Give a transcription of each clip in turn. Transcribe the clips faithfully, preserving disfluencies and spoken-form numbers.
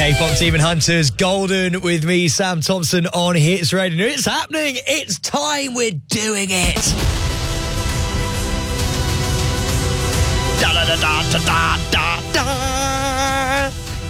K-pop Demon Hunters, Golden with me, Sam Thompson on Hits Radio. It's happening. It's time. We're doing it. Da da da da da da da.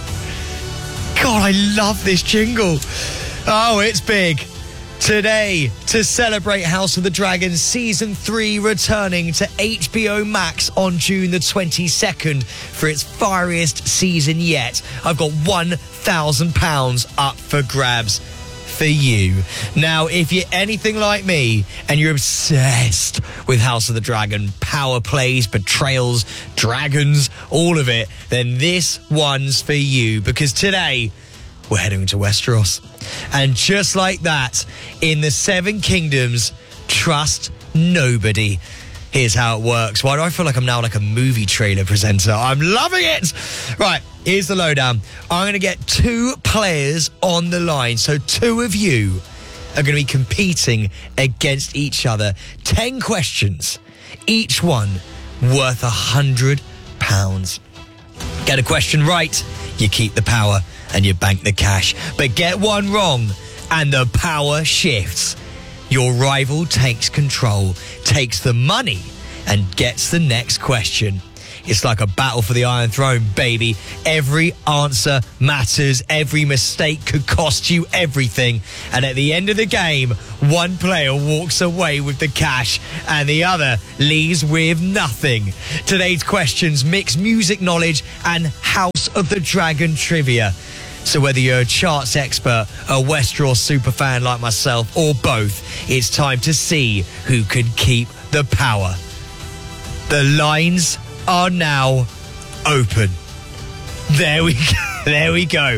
God, I love this jingle. Oh, it's big. Today, to celebrate House of the Dragon Season three returning to H B O Max on June the twenty-second for its fieriest season yet, I've got one thousand pounds up for grabs for you. Now, if you're anything like me and you're obsessed with House of the Dragon, power plays, betrayals, dragons, all of it, then this one's for you, because today we're heading to Westeros. And just like that, in the Seven Kingdoms, trust nobody. Here's how it works. Why do I feel like I'm now like a movie trailer presenter? I'm loving it. Right, here's the lowdown. I'm going to get two players on the line. So two of you are going to be competing against each other. Ten questions, each one worth a hundred pounds. Get a question right, you keep the power and you bank the cash. But get one wrong and the power shifts. Your rival takes control, takes the money and gets the next question. It's like a battle for the Iron Throne, baby. Every answer matters. Every mistake could cost you everything. And at the end of the game, one player walks away with the cash and the other leaves with nothing. Today's questions mix music knowledge and House of the Dragon trivia. So whether you're a charts expert, a Westeros superfan like myself, or both, it's time to see who can keep the power. The lines are now open. There we go. There we go.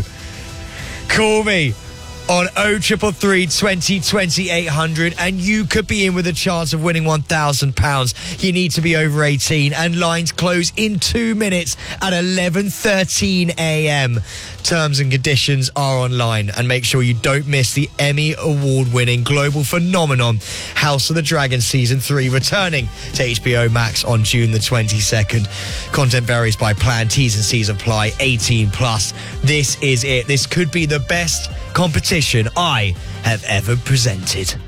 Call me on oh three three three, twenty, twenty, eight hundred and you could be in with a chance of winning one thousand pounds. You need to be over eighteen and lines close in two minutes at eleven thirteen a m. Terms and conditions are online, and make sure you don't miss the Emmy award-winning global phenomenon House of the Dragon Season three returning to H B O Max on June the twenty-second. Content varies by plan. T's and C's apply. eighteen plus. This is it. This could be the best competition I have ever presented.